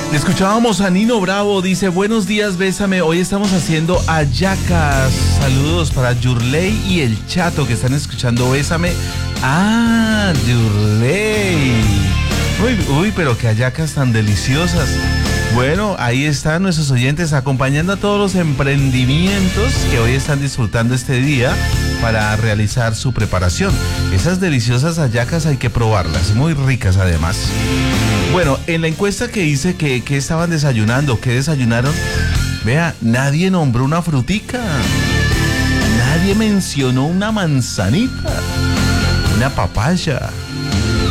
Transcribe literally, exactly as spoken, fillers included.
Escuchábamos a Nino Bravo, dice, buenos días, bésame, hoy estamos haciendo hallacas. Saludos para Yurley y el Chato que están escuchando Bésame. Ah, Yurley. Uy, uy, pero qué hallacas tan deliciosas. Bueno, ahí están nuestros oyentes acompañando a todos los emprendimientos que hoy están disfrutando este día para realizar su preparación. Esas deliciosas hallacas hay que probarlas, muy ricas además. Bueno, en la encuesta que hice que, que estaban desayunando, ¿qué desayunaron? Vea, nadie nombró una frutica, nadie mencionó una manzanita, una papaya,